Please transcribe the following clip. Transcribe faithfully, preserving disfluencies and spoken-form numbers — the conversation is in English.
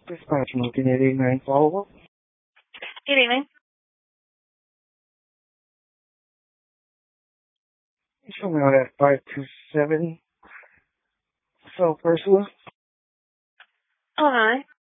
Dispatch Mountain eight eighty-nine follow up. eight eight nine. You show me out at five two seven South Ursula. Oh, hi.